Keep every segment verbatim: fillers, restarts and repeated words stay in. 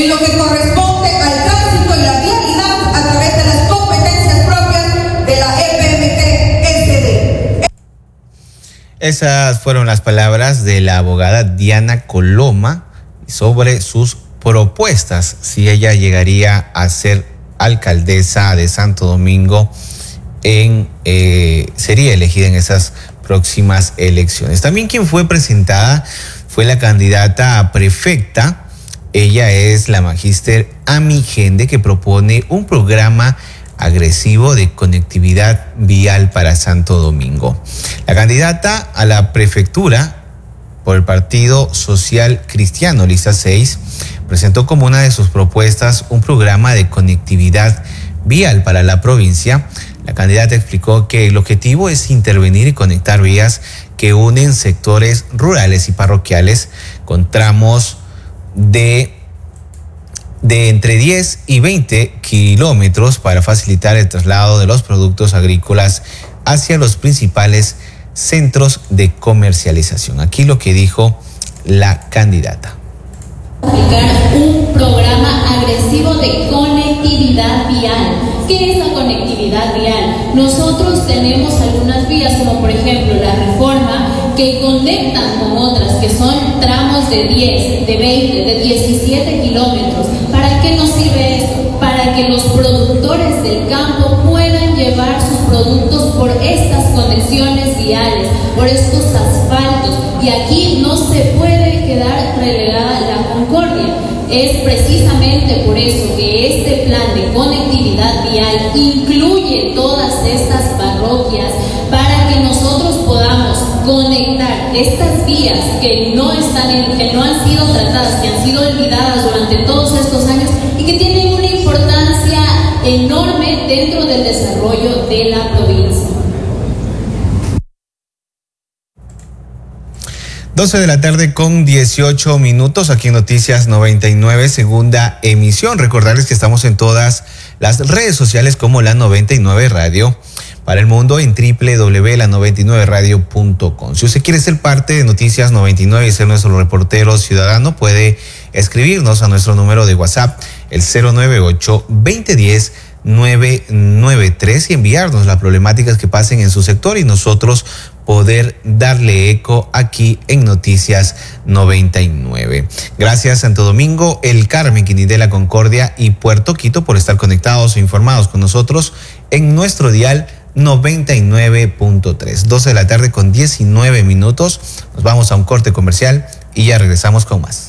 en lo que corresponde al tránsito y la vialidad a través de las competencias propias de la E P M T S D. Esas fueron las palabras de la abogada Diana Coloma sobre sus propuestas si ella llegaría a ser alcaldesa de Santo Domingo en eh, sería elegida en esas próximas elecciones. También quien fue presentada fue la candidata a prefecta. Ella es la magíster Ami Gende, que propone un programa agresivo de conectividad vial para Santo Domingo. La candidata a la prefectura por el Partido Social Cristiano, lista seis, presentó como una de sus propuestas un programa de conectividad vial para la provincia. La candidata explicó que el objetivo es intervenir y conectar vías que unen sectores rurales y parroquiales con tramos de, de entre diez y veinte kilómetros para facilitar el traslado de los productos agrícolas hacia los principales centros de comercialización. Aquí lo que dijo la candidata. Aplicar un programa agresivo de conectividad vial. ¿Qué es la conectividad vial? Nosotros tenemos algunas vías, como por ejemplo la Reforma, que conectan con otras, que son tramos de diez, de veinte, de diecisiete kilómetros. ¿Para qué nos sirve esto? Para que los productores del campo puedan llevar sus productos por estas conexiones viales, por estos asfaltos. Y aquí no se puede quedar relegada la concordia. Es precisamente por eso que este plan de conectividad vial incluye todas estas parroquias para que nosotros podamos conectar estas vías que no están en, que no han sido tratadas, que han sido olvidadas durante todos estos años y que tienen una importancia enorme dentro del desarrollo de la provincia. doce de la tarde con dieciocho minutos aquí en Noticias noventa y nueve, segunda emisión. Recordarles que estamos en todas las redes sociales como La noventa y nueve Radio para el mundo en doble u doble u doble u punto la noventa y nueve radio punto com. Si usted quiere ser parte de Noticias noventa y nueve y ser nuestro reportero ciudadano, puede escribirnos a nuestro número de WhatsApp, el cero nueve ocho, veinte diez, nueve nueve tres, y enviarnos las problemáticas que pasen en su sector y nosotros poder darle eco aquí en Noticias noventa y nueve. Gracias Santo Domingo, El Carmen, Quindío, La Concordia y Puerto Quito por estar conectados e informados con nosotros en nuestro dial noventa y nueve punto tres. doce de la tarde con diecinueve minutos. Nos vamos a un corte comercial y ya regresamos con más.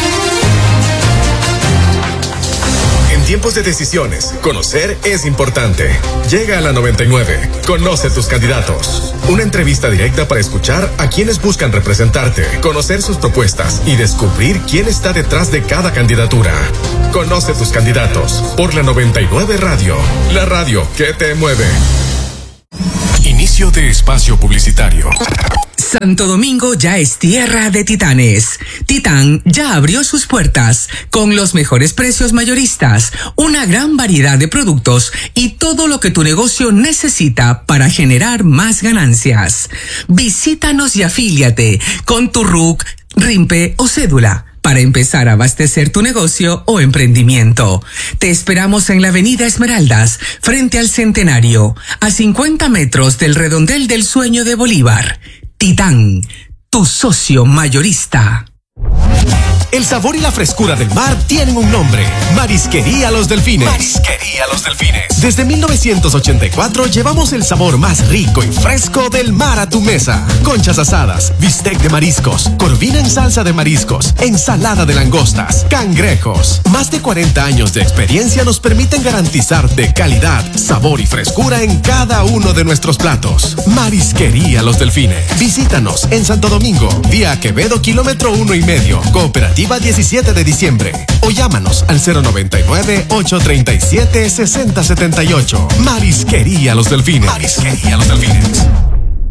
En tiempos de decisiones, conocer es importante. Llega a la noventa y nueve. Conoce tus candidatos. Una entrevista directa para escuchar a quienes buscan representarte, conocer sus propuestas y descubrir quién está detrás de cada candidatura. Conoce tus candidatos por la noventa y nueve Radio, la radio que te mueve. Inicio de espacio publicitario. Santo Domingo ya es tierra de titanes. Titán ya abrió sus puertas con los mejores precios mayoristas, una gran variedad de productos y todo lo que tu negocio necesita para generar más ganancias. Visítanos y afíliate con tu R U C, RIMPE o cédula para empezar a abastecer tu negocio o emprendimiento. Te esperamos en la avenida Esmeraldas, frente al Centenario, a cincuenta metros del Redondel del Sueño de Bolívar. Titán, tu socio mayorista. El sabor y la frescura del mar tienen un nombre: Marisquería Los Delfines. Marisquería Los Delfines. Desde mil novecientos ochenta y cuatro llevamos el sabor más rico y fresco del mar a tu mesa. Conchas asadas, bistec de mariscos, corvina en salsa de mariscos, ensalada de langostas, cangrejos. Más de cuarenta años de experiencia nos permiten garantizarte calidad, sabor y frescura en cada uno de nuestros platos. Marisquería Los Delfines. Visítanos en Santo Domingo, vía Quevedo, kilómetro uno y medio, Cooperativa diecisiete de diciembre, o llámanos al cero noventa y nueve, ocho treinta y siete, sesenta setenta y ocho. Marisquería Los Delfines. Marisquería Los Delfines.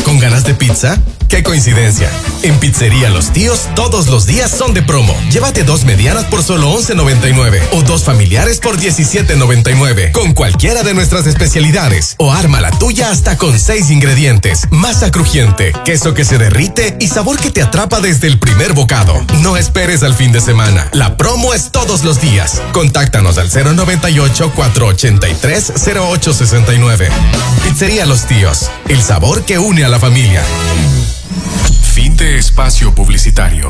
¿Con ganas de pizza? ¡Qué coincidencia! En Pizzería Los Tíos, todos los días son de promo. Llévate dos medianas por solo once noventa y nueve o dos familiares por diecisiete noventa y nueve con cualquiera de nuestras especialidades. O arma la tuya hasta con seis ingredientes. Masa crujiente, queso que se derrite y sabor que te atrapa desde el primer bocado. No esperes al fin de semana. La promo es todos los días. Contáctanos al cero noventa y ocho, cuatrocientos ochenta y tres, cero ocho sesenta y nueve. Pizzería Los Tíos, el sabor que une a la familia. Fin de espacio publicitario.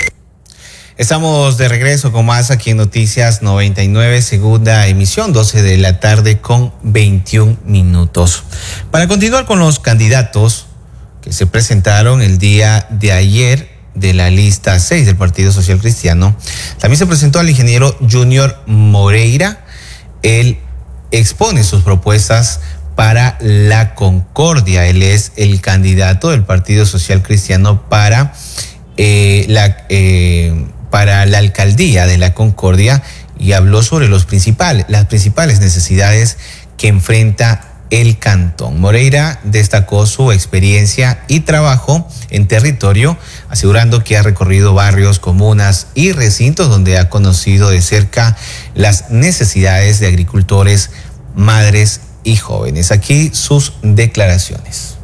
Estamos de regreso con más aquí en Noticias noventa y nueve, segunda emisión, doce de la tarde con veintiún minutos. Para continuar con los candidatos que se presentaron el día de ayer de la lista seis del Partido Social Cristiano, también se presentó al ingeniero Junior Moreira. Él expone sus propuestas para la concordia. Él es el candidato del Partido Social Cristiano para eh, la eh, para la alcaldía de la Concordia y habló sobre los principales, las principales necesidades que enfrenta el cantón. Moreira destacó su experiencia y trabajo en territorio, asegurando que ha recorrido barrios, comunas y recintos donde ha conocido de cerca las necesidades de agricultores, madres y jóvenes. Aquí sus declaraciones.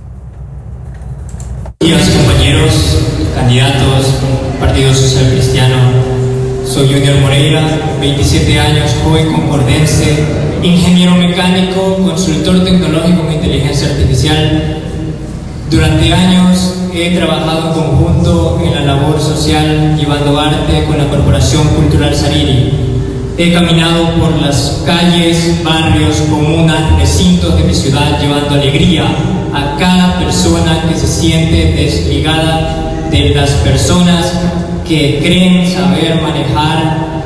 Buenos días, compañeros, candidatos, Partido Social Cristiano. Soy Junior Moreira, veintisiete años, joven concordense, ingeniero mecánico, consultor tecnológico en inteligencia artificial. Durante años he trabajado en conjunto en la labor social, llevando arte con la Corporación Cultural Sariri. He caminado por las calles, barrios, comunas, recintos de mi ciudad, llevando alegría a cada persona que se siente desligada de las personas que creen saber manejar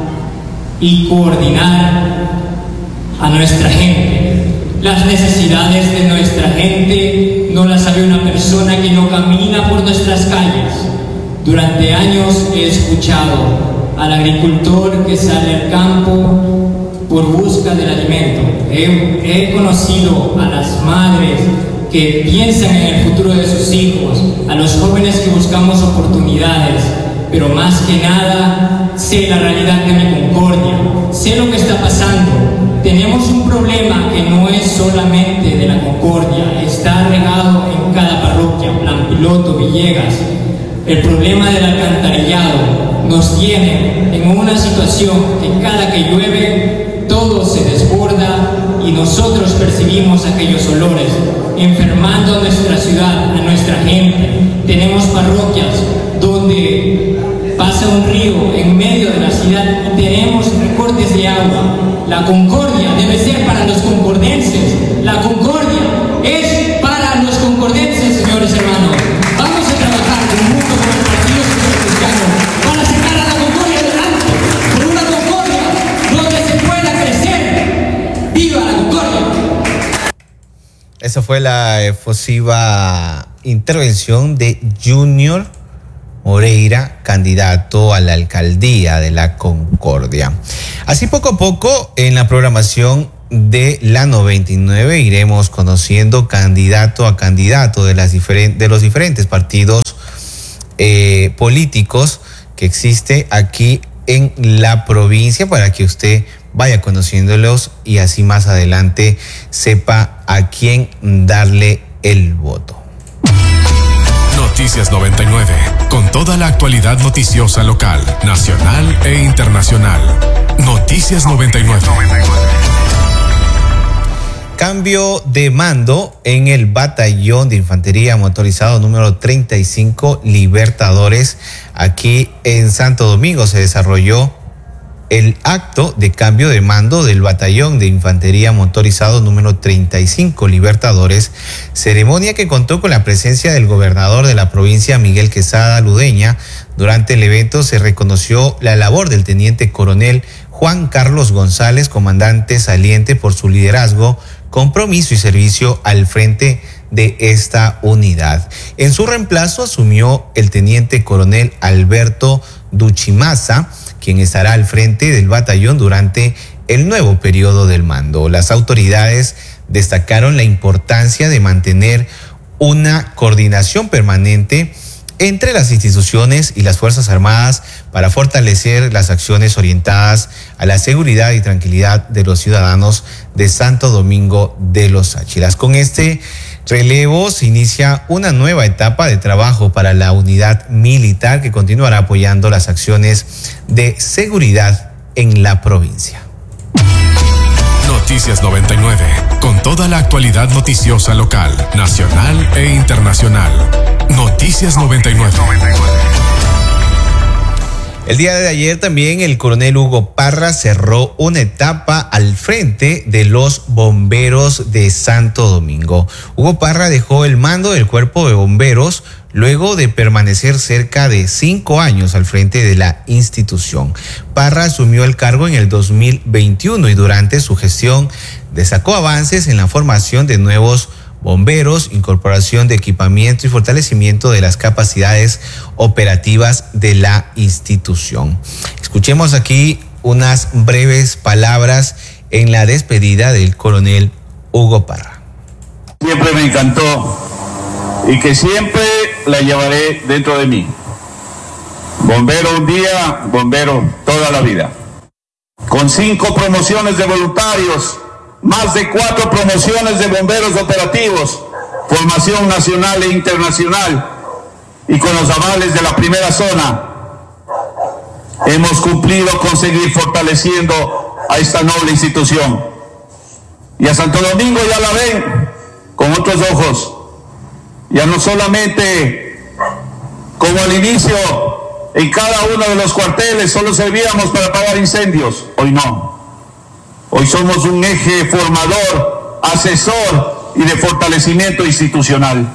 y coordinar a nuestra gente. Las necesidades de nuestra gente no las sabe una persona que no camina por nuestras calles. Durante años he escuchado al agricultor que sale al campo por busca del alimento. He, he conocido a las madres que piensan en el futuro de sus hijos, a los jóvenes que buscamos oportunidades, pero más que nada sé la realidad de mi Concordia, sé lo que está pasando. Tenemos un problema que no es solamente de la Concordia, está regado en cada parroquia, Plan Piloto, Villegas. El problema del alcantarillado nos tiene en una situación que cada que llueve todo se desborda y nosotros percibimos aquellos olores, enfermando a nuestra ciudad, a nuestra gente. Tenemos parroquias donde pasa un río en medio de la ciudad y tenemos recortes de agua. La concordia debe ser para los concordenses. La concordia es para los concordenses, señores hermanos. Vamos a trabajar conjunto con el Partido Social Cristiano para sacar a la concordia adelante, por una concordia donde se pueda crecer. ¡Viva la concordia! Esa fue la efusiva intervención de Junior Moreira, candidato a la alcaldía de la Concordia. Así poco a poco en la programación de la noventa y nueve iremos conociendo candidato a candidato de, las diferen- de los diferentes partidos eh, políticos que existe aquí en la provincia para que usted vaya conociéndolos y así más adelante sepa a quién darle el voto. Noticias noventa y nueve, con toda la actualidad noticiosa local, nacional e internacional. Noticias noventa y nueve. Cambio de mando en el batallón de infantería motorizado número treinta y cinco Libertadores. Aquí en Santo Domingo se desarrolló el acto de cambio de mando del batallón de infantería motorizado número treinta y cinco Libertadores, ceremonia que contó con la presencia del gobernador de la provincia, Miguel Quesada Ludeña. Durante el evento se reconoció la labor del teniente coronel Juan Carlos González, comandante saliente por su liderazgo, compromiso y servicio al frente de esta unidad. En su reemplazo asumió el teniente coronel Alberto Duchimaza, quien estará al frente del batallón durante el nuevo periodo del mando. Las autoridades destacaron la importancia de mantener una coordinación permanente entre las instituciones y las Fuerzas Armadas para fortalecer las acciones orientadas a la seguridad y tranquilidad de los ciudadanos de Santo Domingo de los Áchilas. Con este relevo se inicia una nueva etapa de trabajo para la unidad militar que continuará apoyando las acciones de seguridad en la provincia. Noticias noventa y nueve, con toda la actualidad noticiosa local, nacional e internacional. Noticias noventa y nueve. El día de ayer también el coronel Hugo Parra cerró una etapa al frente de los bomberos de Santo Domingo. Hugo Parra dejó el mando del cuerpo de bomberos luego de permanecer cerca de cinco años al frente de la institución. Parra asumió el cargo en el dos mil veintiuno y durante su gestión destacó avances en la formación de nuevos bomberos, incorporación de equipamiento y fortalecimiento de las capacidades operativas de la institución. Escuchemos aquí unas breves palabras en la despedida del coronel Hugo Parra. Siempre me encantó y que siempre la llevaré dentro de mí. Bombero un día, bombero toda la vida. Con cinco promociones de voluntarios, más de cuatro promociones de bomberos operativos, formación nacional e internacional, y con los avales de la primera zona, hemos cumplido con seguir fortaleciendo a esta noble institución. Y a Santo Domingo ya la ven con otros ojos, ya no solamente como al inicio en cada uno de los cuarteles solo servíamos para apagar incendios, hoy no. Hoy somos un eje formador, asesor y de fortalecimiento institucional.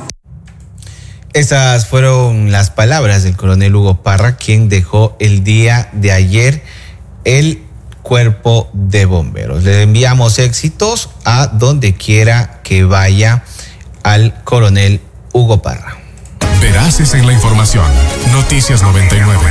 Esas fueron las palabras del coronel Hugo Parra, quien dejó el día de ayer el cuerpo de bomberos. Le enviamos éxitos a donde quiera que vaya al coronel Hugo Parra. Veraces en la información. Noticias noventa y nueve.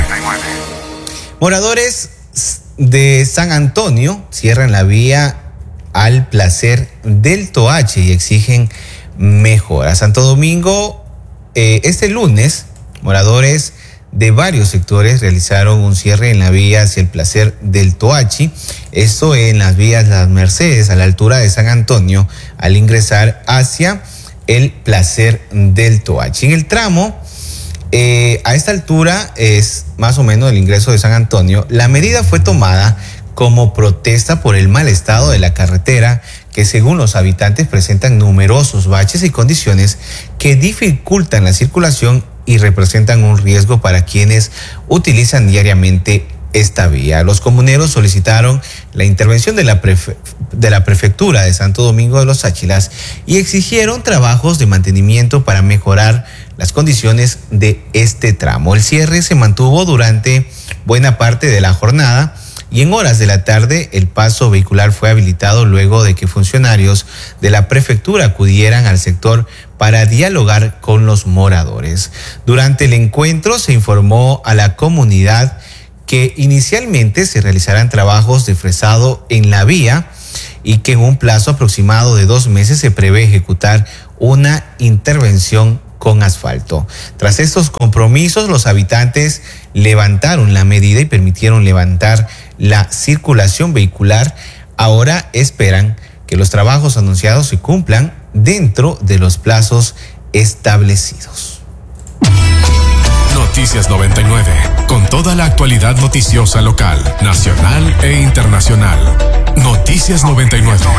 Moradores de San Antonio cierran la vía al Placer del Toache y exigen mejoras. Santo Domingo, eh, este lunes, moradores de varios sectores realizaron un cierre en la vía hacia el Placer del Toachi, esto en las vías Las Mercedes a la altura de San Antonio al ingresar hacia el Placer del Toachi. En el tramo, eh, a esta altura es más o menos el ingreso de San Antonio, la medida fue tomada como protesta por el mal estado de la carretera que según los habitantes presentan numerosos baches y condiciones que dificultan la circulación y representan un riesgo para quienes utilizan diariamente esta vía. Los comuneros solicitaron la intervención de la, prefe- de la prefectura de Santo Domingo de los Áchilas y exigieron trabajos de mantenimiento para mejorar las condiciones de este tramo. El cierre se mantuvo durante buena parte de la jornada y en horas de la tarde el paso vehicular fue habilitado luego de que funcionarios de la prefectura acudieran al sector para dialogar con los moradores. Durante el encuentro se informó a la comunidad que inicialmente se realizarán trabajos de fresado en la vía y que en un plazo aproximado de dos meses se prevé ejecutar una intervención con asfalto. Tras estos compromisos, los habitantes levantaron la medida y permitieron levantar la circulación vehicular. Ahora esperan que los trabajos anunciados se cumplan dentro de los plazos establecidos. Noticias noventa y nueve, con toda la actualidad noticiosa local, nacional e internacional. Noticias noventa y nueve.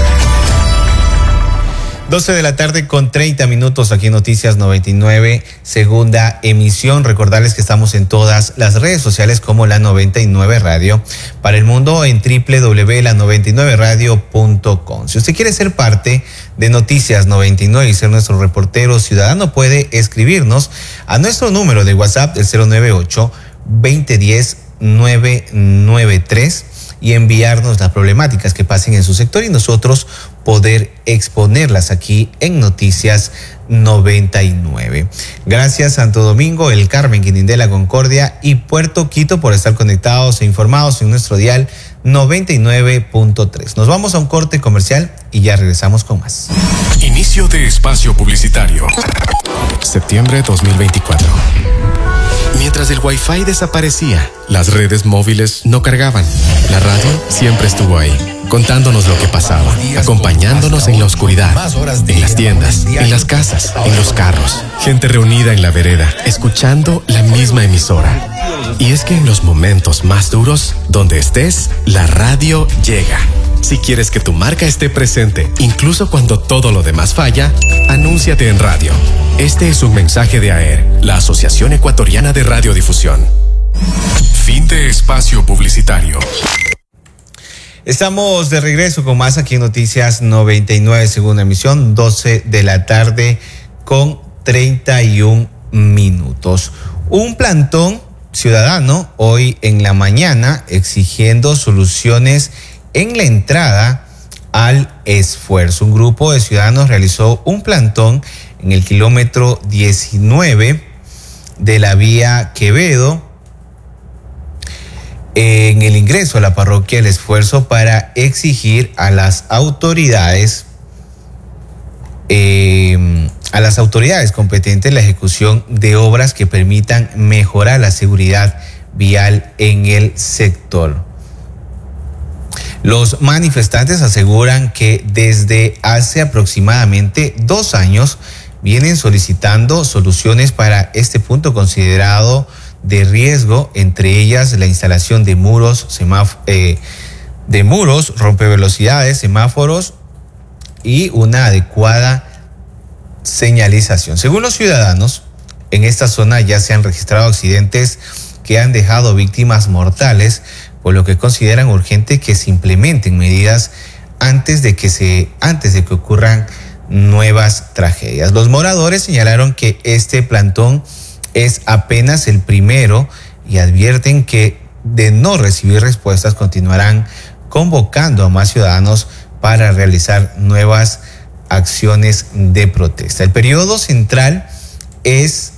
doce de la tarde con treinta minutos aquí en Noticias noventa y nueve, segunda emisión. Recordarles que estamos en todas las redes sociales como La noventa y nueve Radio. Para el mundo en doble u doble u doble u punto la noventa y nueve radio punto com. Si usted quiere ser parte de Noticias noventa y nueve y ser nuestro reportero ciudadano, puede escribirnos a nuestro número de WhatsApp, el cero nueve ocho, veinte diez, nueve nueve tres. y enviarnos las problemáticas que pasen en su sector y nosotros poder exponerlas aquí en Noticias noventa y nueve. Gracias Santo Domingo, El Carmen, Quinindé, Concordia y Puerto Quito por estar conectados e informados en nuestro dial noventa y nueve punto tres. Nos vamos a un corte comercial y ya regresamos con más. Inicio de espacio publicitario. Septiembre dos mil veinticuatro. Mientras el Wi-Fi desaparecía, las redes móviles no cargaban. La radio siempre estuvo ahí, contándonos lo que pasaba, acompañándonos en la oscuridad, en las tiendas, en las casas, en los carros. Gente reunida en la vereda, escuchando la misma emisora. Y es que en los momentos más duros, donde estés, la radio llega. Si quieres que tu marca esté presente, incluso cuando todo lo demás falla, anúnciate en radio. Este es un mensaje de A E R, la Asociación Ecuatoriana de Radiodifusión. Fin de espacio publicitario. Estamos de regreso con más aquí en Noticias noventa y nueve, segunda emisión, doce de la tarde con treinta y un minutos. Un plantón ciudadano hoy en la mañana exigiendo soluciones en la entrada al esfuerzo. Un grupo de ciudadanos realizó un plantón en el kilómetro diecinueve de la vía Quevedo, en el ingreso a la parroquia El Esfuerzo, para exigir a las autoridades eh, a las autoridades competentes la ejecución de obras que permitan mejorar la seguridad vial en el sector. Los manifestantes aseguran que desde hace aproximadamente dos años vienen solicitando soluciones para este punto considerado de riesgo, entre ellas la instalación de muros, semáf- eh, de muros, rompevelocidades, semáforos y una adecuada señalización. Según los ciudadanos, en esta zona ya se han registrado accidentes que han dejado víctimas mortales, por lo que consideran urgente que se implementen medidas antes de que se antes de que ocurran nuevas tragedias. Los moradores señalaron que este plantón es apenas el primero y advierten que de no recibir respuestas continuarán convocando a más ciudadanos para realizar nuevas acciones de protesta. El periodo central es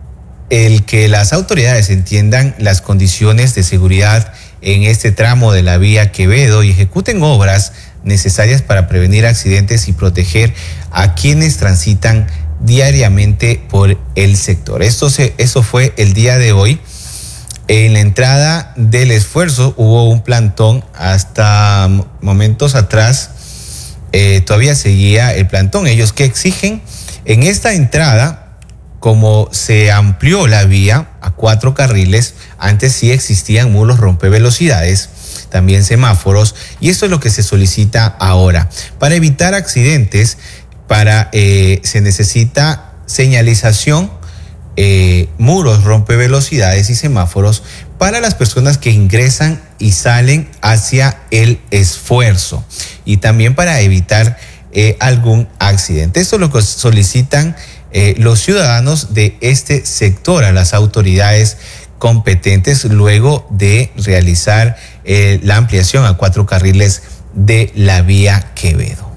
el que las autoridades entiendan las condiciones de seguridad en este tramo de la vía Quevedo y ejecuten obras necesarias para prevenir accidentes y proteger a quienes transitan diariamente por el sector. Esto se, eso fue el día de hoy. En la entrada del Esfuerzo hubo un plantón hasta momentos atrás. Eh, todavía seguía el plantón. Ellos que exigen en esta entrada, como se amplió la vía a cuatro carriles, antes sí existían muros rompevelocidades, también semáforos, y esto es lo que se solicita ahora. Para evitar accidentes, para eh, se necesita señalización, eh, muros rompevelocidades y semáforos para las personas que ingresan y salen hacia el Esfuerzo, y también para evitar eh, algún accidente. Esto es lo que solicitan eh, los ciudadanos de este sector a las autoridades competentes luego de realizar eh, la ampliación a cuatro carriles de la vía Quevedo.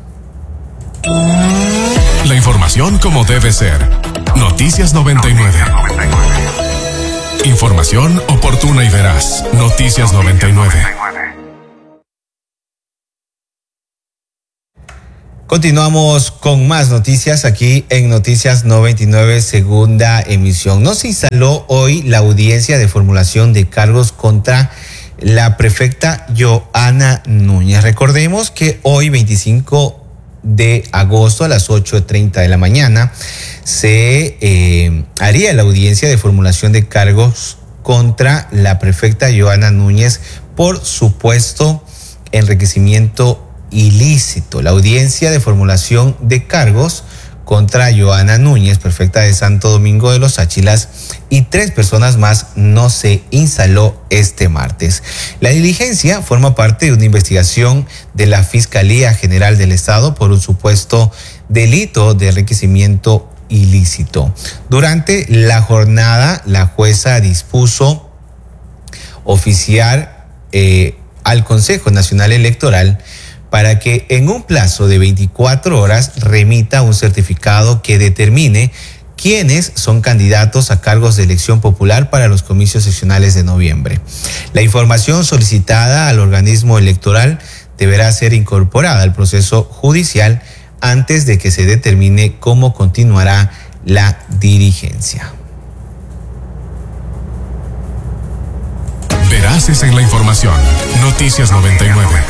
La información como debe ser. Noticias noventa y nueve. Información oportuna y veraz. Noticias noventa y nueve. Continuamos con más noticias aquí en Noticias noventa y nueve, segunda emisión. No se instaló hoy la audiencia de formulación de cargos contra la prefecta Johanna Núñez. Recordemos que hoy, veinticinco de agosto, a las ocho treinta de la mañana, se eh, haría la audiencia de formulación de cargos contra la prefecta Johanna Núñez por supuesto enriquecimiento ilícito. La audiencia de formulación de cargos contra Johanna Núñez, prefecta de Santo Domingo de los Áchilas, y tres personas más no se instaló este martes. La diligencia forma parte de una investigación de la Fiscalía General del Estado por un supuesto delito de enriquecimiento ilícito. Durante la jornada, la jueza dispuso oficiar eh, al Consejo Nacional Electoral para que en un plazo de veinticuatro horas remita un certificado que determine quiénes son candidatos a cargos de elección popular para los comicios seccionales de noviembre. La información solicitada al organismo electoral deberá ser incorporada al proceso judicial antes de que se determine cómo continuará la dirigencia. Veraces en la información. Noticias noventa y nueve.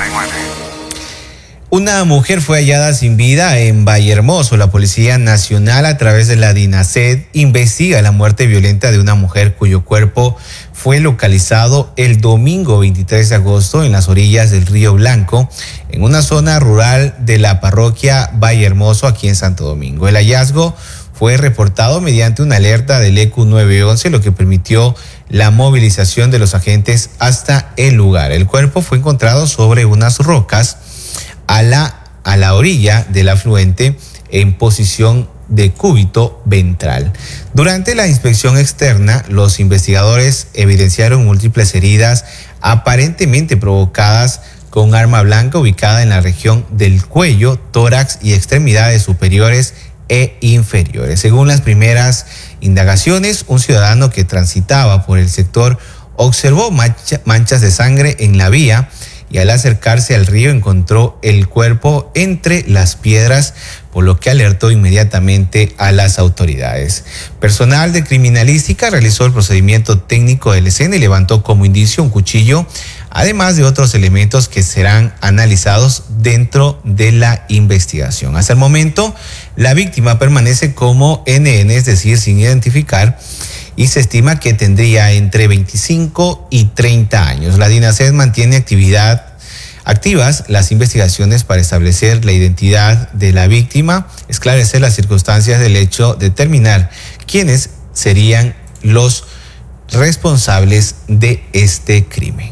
Una mujer fue hallada sin vida en Vallehermoso. La Policía Nacional, a través de la DINASED, investiga la muerte violenta de una mujer cuyo cuerpo fue localizado el domingo veintitrés de agosto en las orillas del Río Blanco, en una zona rural de la parroquia Vallehermoso, aquí en Santo Domingo. El hallazgo fue reportado mediante una alerta del E Q nueve once, lo que permitió la movilización de los agentes hasta el lugar. El cuerpo fue encontrado sobre unas rocas a la, a la orilla del afluente en posición de cúbito ventral. Durante la inspección externa, los investigadores evidenciaron múltiples heridas aparentemente provocadas con arma blanca ubicada en la región del cuello, tórax y extremidades superiores e inferiores. Según las primeras indagaciones, un ciudadano que transitaba por el sector observó mancha, manchas de sangre en la vía y al acercarse al río encontró el cuerpo entre las piedras, por lo que alertó inmediatamente a las autoridades. Personal de criminalística realizó el procedimiento técnico de la escena y levantó como indicio un cuchillo, además de otros elementos que serán analizados dentro de la investigación. Hasta el momento, la víctima permanece como N N, es decir, sin identificar, y se estima que tendría entre veinticinco y treinta años. La DINASED mantiene actividad, activas las investigaciones para establecer la identidad de la víctima, esclarecer las circunstancias del hecho, determinar quiénes serían los responsables de este crimen.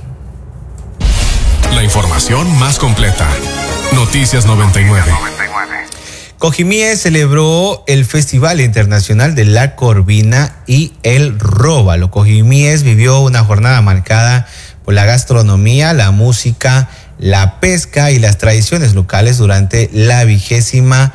La información más completa. Noticias noventa y nueve. Cojimíes celebró el Festival Internacional de la Corvina y el Róbalo. Cojimíes vivió una jornada marcada por la gastronomía, la música, la pesca y las tradiciones locales durante la vigésima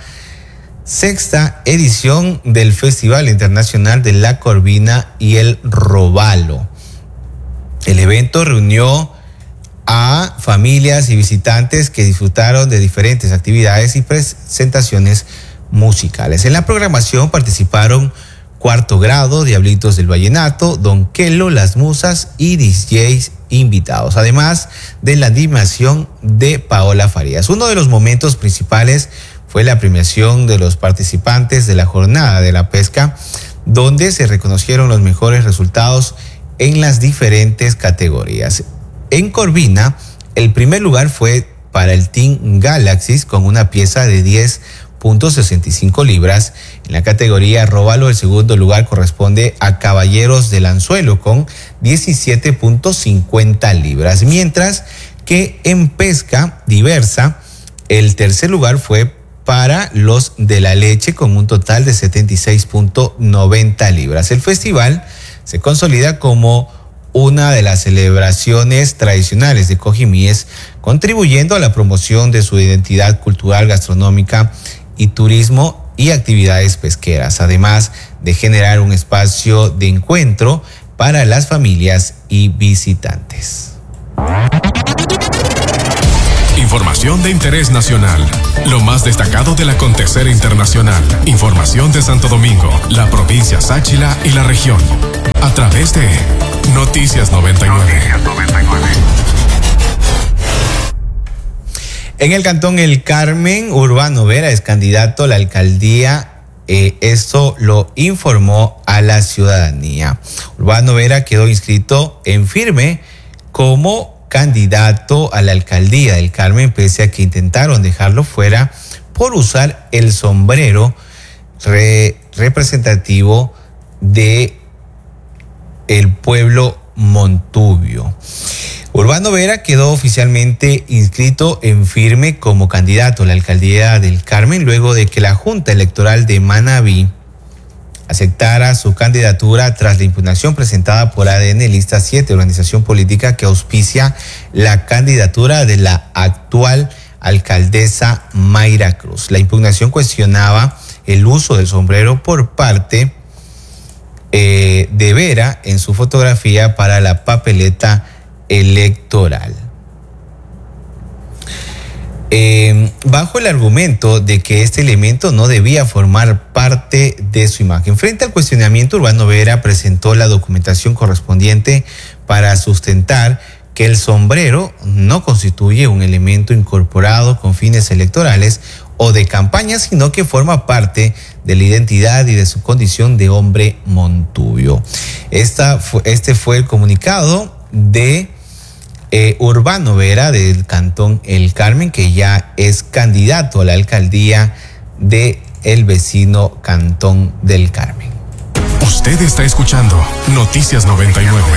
sexta edición del Festival Internacional de la Corvina y el Róbalo. El evento reunió a familias y visitantes que disfrutaron de diferentes actividades y presentaciones musicales. En la programación participaron Cuarto Grado, Diablitos del Vallenato, Don Kelo, Las Musas y D Js invitados, además de la animación de Paola Farías. Uno de los momentos principales fue la premiación de los participantes de la jornada de la pesca, donde se reconocieron los mejores resultados en las diferentes categorías. En Corvina, el primer lugar fue para el Team Galaxy con una pieza de diez punto sesenta y cinco libras. En la categoría Róbalo, el segundo lugar corresponde a Caballeros del Anzuelo con diecisiete punto cincuenta libras, mientras que en pesca diversa, el tercer lugar fue para los de la leche con un total de setenta y seis punto noventa libras. El festival se consolida como una de las celebraciones tradicionales de Cojimíes, contribuyendo a la promoción de su identidad cultural, gastronómica y turismo y actividades pesqueras, además de generar un espacio de encuentro para las familias y visitantes. Información de interés nacional. Lo más destacado del acontecer internacional. Información de Santo Domingo, la provincia Sáchila y la región. A través de Noticias noventa y nueve. En el cantón El Carmen, Urbano Vera es candidato a la alcaldía. Eh, esto lo informó a la ciudadanía. Urbano Vera quedó inscrito en firme como candidato a la alcaldía del Carmen, pese a que intentaron dejarlo fuera por usar el sombrero re, representativo de el pueblo Montubio. Urbano Vera quedó oficialmente inscrito en firme como candidato a la alcaldía del Carmen luego de que la Junta Electoral de Manabí aceptara su candidatura tras la impugnación presentada por A D N Lista siete, organización política que auspicia la candidatura de la actual alcaldesa Mayra Cruz. La impugnación cuestionaba el uso del sombrero por parte eh, de Vera en su fotografía para la papeleta electoral. Eh, bajo el argumento de que este elemento no debía formar parte de su imagen. Frente al cuestionamiento, Urbano Vera presentó la documentación correspondiente para sustentar que el sombrero no constituye un elemento incorporado con fines electorales o de campaña, sino que forma parte de la identidad y de su condición de hombre montubio. Esta fue, este fue el comunicado de Eh, Urbano Vera del Cantón El Carmen, que ya es candidato a la alcaldía de el vecino Cantón del Carmen. Usted está escuchando Noticias noventa y nueve.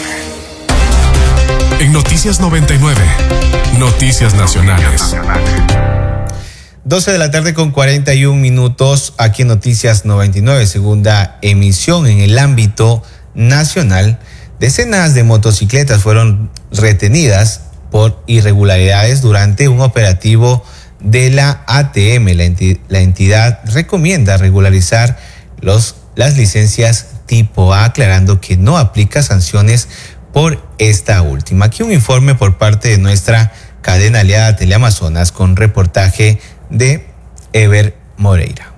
En Noticias noventa y nueve, Noticias Nacionales. doce de la tarde con cuarenta y un minutos, aquí en Noticias noventa y nueve, segunda emisión. En el ámbito nacional, decenas de motocicletas fueron retenidas por irregularidades durante un operativo de la A T M. La, enti- la entidad recomienda regularizar los, las licencias tipo A, aclarando que no aplica sanciones por esta última. Aquí un informe por parte de nuestra cadena aliada Teleamazonas con reportaje de Ever Moreira.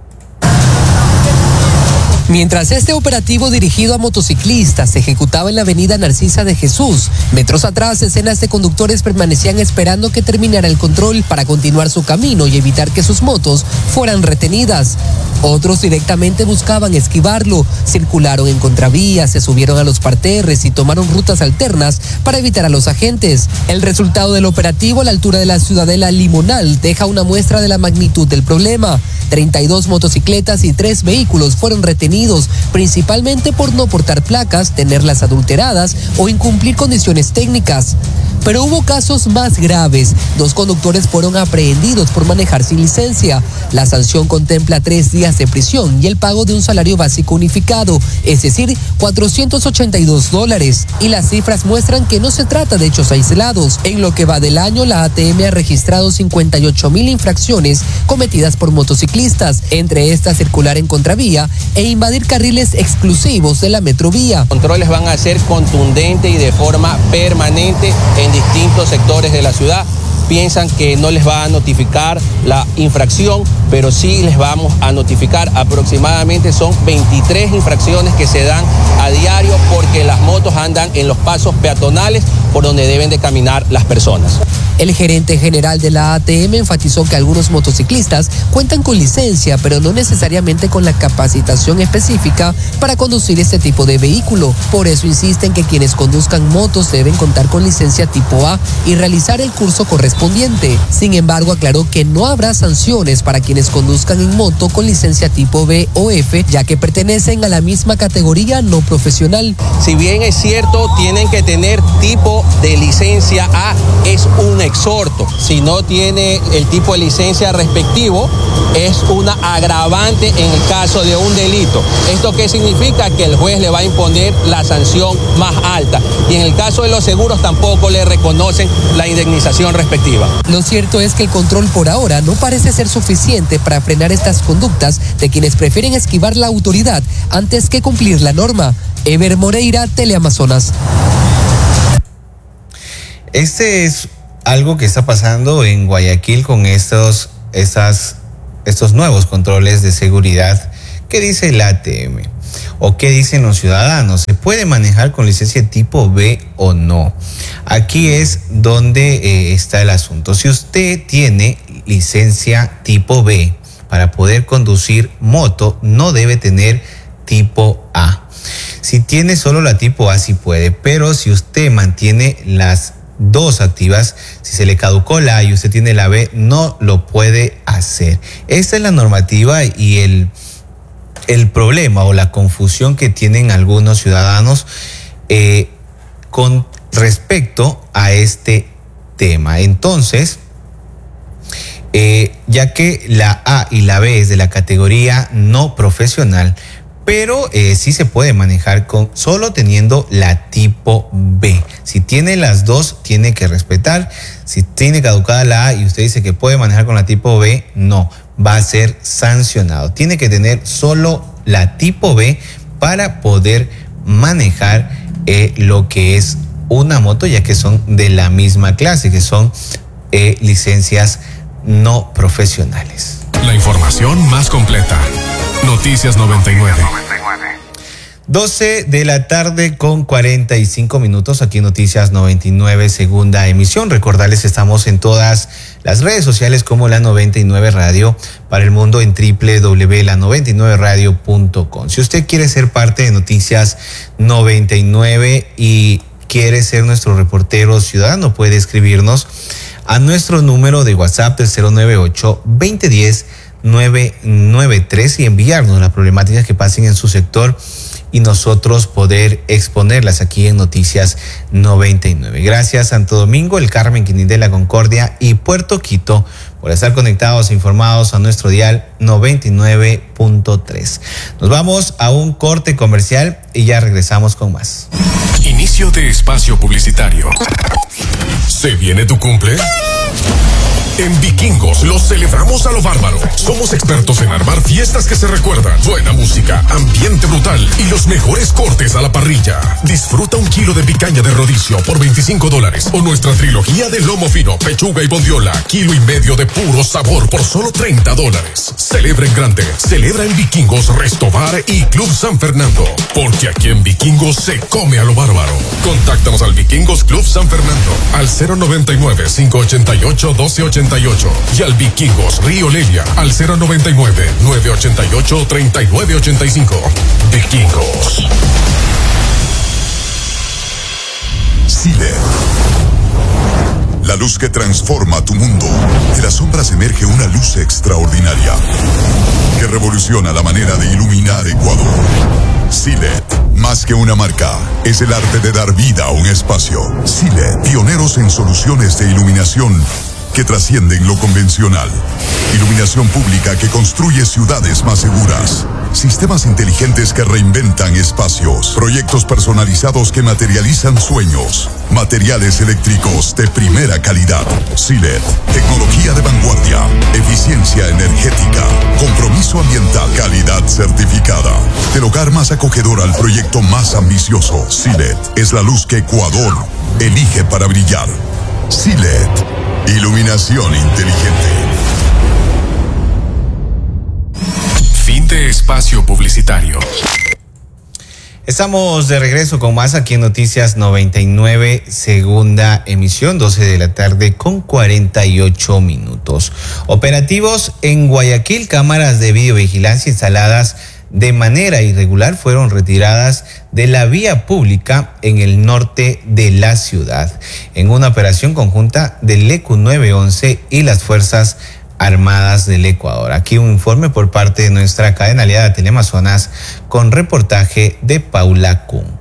Mientras este operativo dirigido a motociclistas se ejecutaba en la avenida Narcisa de Jesús, metros atrás, decenas de conductores permanecían esperando que terminara el control para continuar su camino y evitar que sus motos fueran retenidas. Otros directamente buscaban esquivarlo, circularon en contravías, se subieron a los parterres y tomaron rutas alternas para evitar a los agentes. El resultado del operativo a la altura de la Ciudadela Limonal deja una muestra de la magnitud del problema. treinta y dos motocicletas y tres vehículos fueron retenidos, principalmente por no portar placas, tenerlas adulteradas o incumplir condiciones técnicas. Pero hubo casos más graves. Dos conductores fueron aprehendidos por manejar sin licencia. La sanción contempla tres días de prisión y el pago de un salario básico unificado, es decir, cuatrocientos ochenta y dos dólares. Y las cifras muestran que no se trata de hechos aislados. En lo que va del año, la A T M ha registrado cincuenta y ocho mil infracciones cometidas por motociclistas, entre estas circular en contravía e invadir carriles exclusivos de la metrovía. Los controles van a ser contundentes y de forma permanente en distintos sectores de la ciudad. Piensan que no les va a notificar la infracción, pero sí les vamos a notificar. Aproximadamente son veintitrés infracciones que se dan a diario porque las motos andan en los pasos peatonales por donde deben de caminar las personas. El gerente general de la A T M enfatizó que algunos motociclistas cuentan con licencia, pero no necesariamente con la capacitación específica para conducir este tipo de vehículo. Por eso insisten que quienes conduzcan motos deben contar con licencia tipo A y realizar el curso correspondiente. Sin embargo, aclaró que no habrá sanciones para quienes conduzcan en moto con licencia tipo B o F, ya que pertenecen a la misma categoría no profesional. Si bien es cierto, tienen que tener tipo de licencia A, es un exhorto. Si no tiene el tipo de licencia respectivo, es una agravante en el caso de un delito. ¿Esto qué significa? Que el juez le va a imponer la sanción más alta. Y en el caso de los seguros tampoco le reconocen la indemnización respectiva. Lo cierto es que el control por ahora no parece ser suficiente para frenar estas conductas de quienes prefieren esquivar la autoridad antes que cumplir la norma. Ever Moreira, Teleamazonas. Este es algo que está pasando en Guayaquil con estos, estas, estos nuevos controles de seguridad. ¿Qué dice la A T M? ¿O qué dicen los ciudadanos? ¿Se puede manejar con licencia tipo B o no? Aquí es donde eh, está el asunto. Si usted tiene licencia tipo B para poder conducir moto, no debe tener tipo A. Si tiene solo la tipo A, sí puede, pero si usted mantiene las dos activas, si se le caducó la A y usted tiene la B, no lo puede hacer. Esta es la normativa y el, el problema o la confusión que tienen algunos ciudadanos eh, con respecto a este tema. Entonces, eh, ya que la A y la B es de la categoría no profesional, pero eh, sí se puede manejar con solo teniendo la tipo B. Si tiene las dos, tiene que respetar. Si tiene caducada la A y usted dice que puede manejar con la tipo B, no, va a ser sancionado. Tiene que tener solo la tipo B para poder manejar eh, lo que es una moto, ya que son de la misma clase, que son eh, licencias no profesionales. La información más completa. Noticias noventa y nueve. doce de la tarde con cuarenta y cinco minutos, aquí Noticias noventa y nueve, segunda emisión. Recordarles, estamos en todas las redes sociales como La noventa y nueve Radio para el mundo en doble u doble u doble u punto la noventa y nueve radio punto com. Si usted quiere ser parte de Noticias noventa y nueve y quiere ser nuestro reportero ciudadano, puede escribirnos a nuestro número de WhatsApp del cero nueve ocho, veinte diez, nueve nueve tres y enviarnos las problemáticas que pasen en su sector y nosotros poder exponerlas aquí en Noticias noventa y nueve. Gracias Santo Domingo, El Carmen, Quindío, La Concordia y Puerto Quito por estar conectados e informados a nuestro dial noventa y nueve punto tres. Nos vamos a un corte comercial y ya regresamos con más. Inicio de espacio publicitario. ¿Se viene tu cumple? En Vikingos lo celebramos a lo bárbaro. Somos expertos en armar fiestas que se recuerdan, buena música, ambiente brutal y los mejores cortes a la parrilla. Disfruta un kilo de picaña de rodicio por veinticinco dólares o nuestra trilogía de lomo fino, pechuga y bondiola, kilo y medio de puro sabor por solo treinta dólares. Celebra en grande, celebra en Vikingos, Restobar y Club San Fernando, porque aquí en Vikingos se come a lo bárbaro. Contáctanos al Vikingos Club San Fernando al cero noventa y nueve, cinco ochenta y ocho, doce ochenta y ocho y al Vikingos Río Lelia al cero noventa y nueve, nueve ochenta y ocho, treinta y nueve ochenta y cinco. Vikingos. Silet. La luz que transforma tu mundo. De las sombras emerge una luz extraordinaria que revoluciona la manera de iluminar Ecuador. Silet, más que una marca, es el arte de dar vida a un espacio. Silet, pioneros en soluciones de iluminación que trascienden lo convencional. Iluminación pública que construye ciudades más seguras. Sistemas inteligentes que reinventan espacios. Proyectos personalizados que materializan sueños. Materiales eléctricos de primera calidad. Silet, tecnología de vanguardia. Eficiencia energética. Compromiso ambiental. Calidad certificada. Del hogar más acogedor al proyecto más ambicioso. Silet es la luz que Ecuador elige para brillar. Silet. Iluminación inteligente. Fin de espacio publicitario. Estamos de regreso con más aquí en Noticias noventa y nueve, segunda emisión, doce de la tarde con cuarenta y ocho minutos. Operativos en Guayaquil, cámaras de videovigilancia instaladas de manera irregular fueron retiradas de la vía pública en el norte de la ciudad, en una operación conjunta del E Q nueve once y las Fuerzas Armadas del Ecuador. Aquí un informe por parte de nuestra cadena aliada Teleamazonas con reportaje de Paula Kuhn.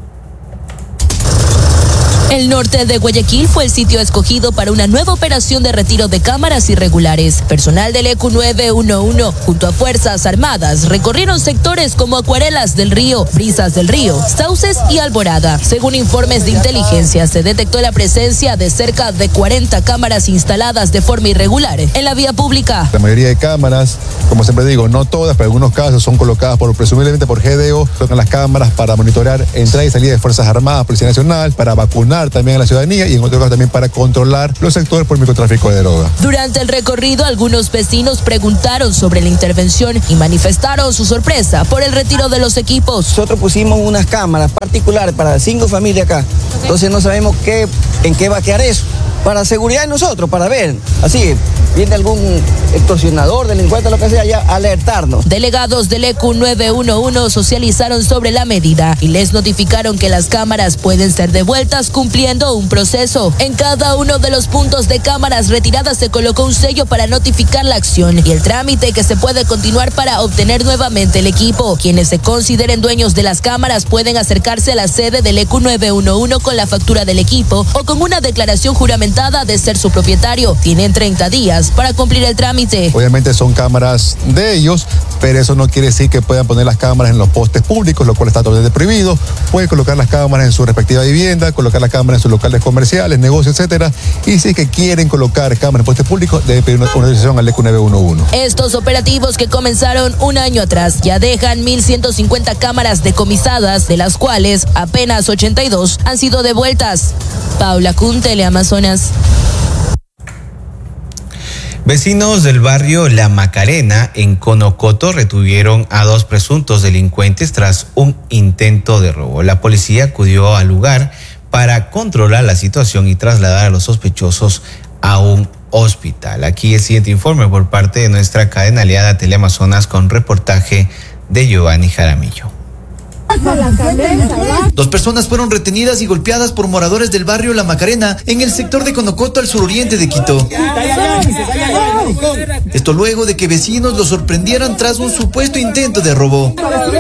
El norte de Guayaquil fue el sitio escogido para una nueva operación de retiro de cámaras irregulares. Personal del E Q nueve once junto a Fuerzas Armadas recorrieron sectores como Acuarelas del Río, Brisas del Río, Sauces y Alborada. Según informes de inteligencia, se detectó la presencia de cerca de cuarenta cámaras instaladas de forma irregular en la vía pública. La mayoría de cámaras, como siempre digo, no todas, pero en algunos casos son colocadas por presumiblemente por G D O, tocan las cámaras para monitorear entrada y salida de Fuerzas Armadas, Policía Nacional, para vacunar también a la ciudadanía y en otros casos también para controlar los sectores por microtráfico de droga. Durante el recorrido, algunos vecinos preguntaron sobre la intervención y manifestaron su sorpresa por el retiro de los equipos. Nosotros pusimos unas cámaras particulares para cinco familias acá, entonces no sabemos qué, en qué va a quedar eso. Para seguridad de nosotros, para ver, así, viene algún extorsionador, delincuente, lo que sea, ya alertarnos. Delegados del E Q nueve once socializaron sobre la medida y les notificaron que las cámaras pueden ser devueltas cumpliendo un proceso. En cada uno de los puntos de cámaras retiradas se colocó un sello para notificar la acción y el trámite que se puede continuar para obtener nuevamente el equipo. Quienes se consideren dueños de las cámaras pueden acercarse a la sede del E Q nueve once con la factura del equipo o con una declaración juramentada documentada de ser su propietario. Tienen treinta días para cumplir el trámite. Obviamente son cámaras de ellos, pero eso no quiere decir que puedan poner las cámaras en los postes públicos, lo cual está totalmente prohibido. Pueden colocar las cámaras en su respectiva vivienda, colocar las cámaras en sus locales comerciales, negocios, etcétera. Y si es que quieren colocar cámaras en postes públicos, deben pedir una, una autorización al E C U nueve uno uno. Estos operativos que comenzaron un año atrás ya dejan mil ciento cincuenta cámaras decomisadas, de las cuales apenas ochenta y dos han sido devueltas. Paula Kun, Teleamazonas. Vecinos del barrio La Macarena en Conocoto retuvieron a dos presuntos delincuentes tras un intento de robo. La policía acudió al lugar para controlar la situación y trasladar a los sospechosos a un hospital. Aquí el siguiente informe por parte de nuestra cadena aliada Teleamazonas con reportaje de Giovanni Jaramillo. Dos personas fueron retenidas y golpeadas por moradores del barrio La Macarena en el sector de Conocoto al suroriente de Quito. Esto luego de que vecinos los sorprendieran tras un supuesto intento de robo.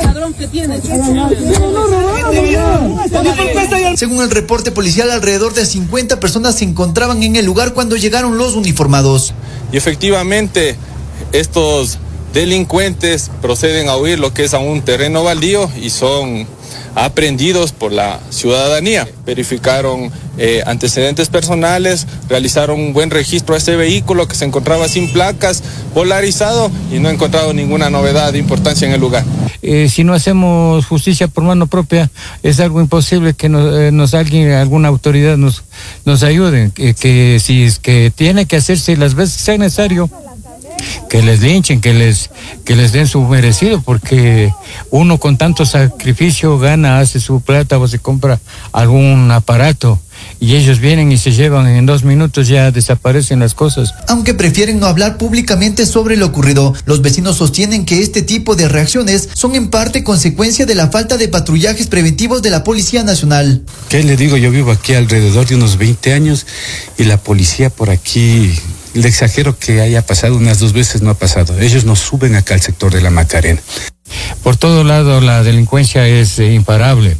Según el reporte policial, alrededor de cincuenta personas se encontraban en el lugar cuando llegaron los uniformados. Y efectivamente, estos delincuentes proceden a huir lo que es a un terreno baldío y son aprehendidos por la ciudadanía. Verificaron eh, antecedentes personales, realizaron un buen registro a ese vehículo que se encontraba sin placas, polarizado, y no he encontrado ninguna novedad de importancia en el lugar. Eh, si no hacemos justicia por mano propia, es algo imposible que nos, eh, nos alguien, alguna autoridad nos, nos ayude, que, que si es que tiene que hacerse las veces sea necesario, que les linchen, que les que les den su merecido, porque uno con tanto sacrificio gana, hace su plata o se compra algún aparato y ellos vienen y se llevan en dos minutos, ya desaparecen las cosas. Aunque prefieren no hablar públicamente sobre lo ocurrido, los vecinos sostienen que este tipo de reacciones son en parte consecuencia de la falta de patrullajes preventivos de la Policía Nacional. ¿Qué le digo? Yo vivo aquí alrededor de unos veinte años y la policía por aquí, le exagero que haya pasado unas dos veces, no ha pasado. Ellos no suben acá al sector de La Macarena. Por todo lado la delincuencia es eh, imparable.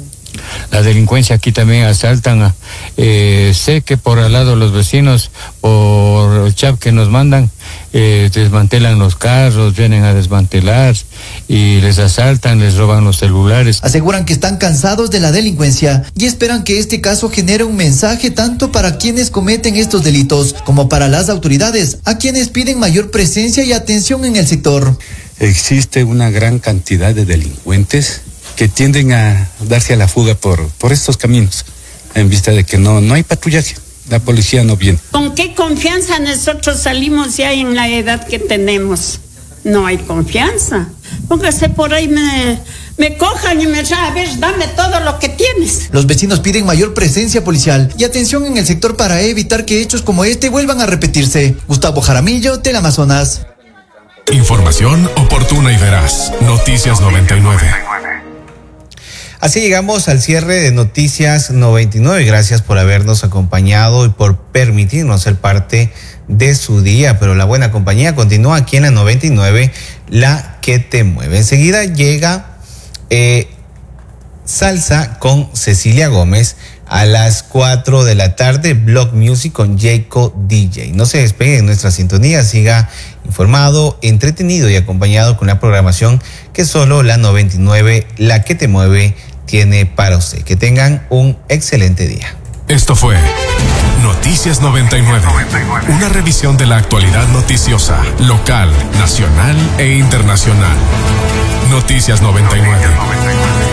La delincuencia aquí también asaltan. Eh, sé que por al lado los vecinos, por el chat que nos mandan, eh, desmantelan los carros, vienen a desmantelar y les asaltan, les roban los celulares. Aseguran que están cansados de la delincuencia y esperan que este caso genere un mensaje tanto para quienes cometen estos delitos como para las autoridades, a quienes piden mayor presencia y atención en el sector. Existe una gran cantidad de delincuentes que tienden a darse a la fuga por, por estos caminos, en vista de que no, no hay patrullaje, la policía no viene. ¿Con qué confianza nosotros salimos ya en la edad que tenemos? No hay confianza. Póngase por ahí, me, me cojan y me digan, a ver, dame todo lo que tienes. Los vecinos piden mayor presencia policial y atención en el sector para evitar que hechos como este vuelvan a repetirse. Gustavo Jaramillo, Teleamazonas. Información oportuna y veraz. Noticias noventa y nueve. Así llegamos al cierre de Noticias noventa y nueve. Gracias por habernos acompañado y por permitirnos ser parte de su día. Pero la buena compañía continúa aquí en la noventa y nueve, la que te mueve. Enseguida llega eh, Salsa con Cecilia Gómez. A las cuatro de la tarde, Block Music con Jacob D J. No se despegue de nuestra sintonía, siga informado, entretenido y acompañado con la programación que solo la noventa y nueve, la que te mueve, tiene para usted. Que tengan un excelente día. Esto fue Noticias noventa y nueve, una revisión de la actualidad noticiosa, local, nacional e internacional. Noticias noventa y nueve.